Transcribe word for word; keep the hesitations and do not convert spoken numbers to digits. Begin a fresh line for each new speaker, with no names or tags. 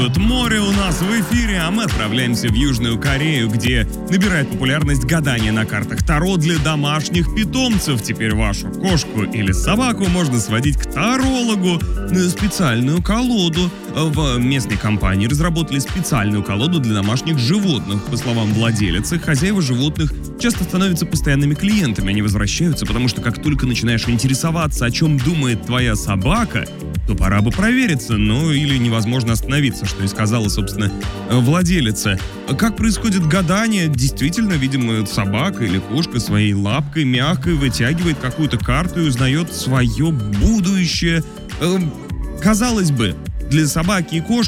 Тут море у нас в эфире, а мы отправляемся в Южную Корею, где набирает популярность гадание на картах Таро для домашних питомцев. Теперь вашу кошку или собаку можно сводить к тарологу на специальную колоду. В местной компании разработали специальную колоду для домашних животных. По словам владелицы, хозяева животных часто становятся постоянными клиентами. Они возвращаются, потому что как только начинаешь интересоваться, о чем думает твоя собака, то пора бы провериться, ну или невозможно остановиться, что и сказала, собственно, владелица. Как происходит гадание? Действительно, видимо, собака или кошка своей лапкой мягкой вытягивает какую-то карту и узнает свое будущее. Казалось бы, для собаки и кошки